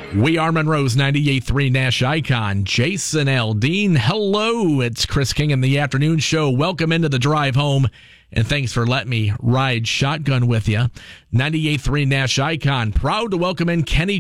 We are Monroe's 98.3 Nash icon, Jason Aldean. Hello, it's Chris King in the afternoon show. Welcome into the drive home, and thanks for letting me ride shotgun with you. 98.3 Nash icon, proud to welcome in Kenny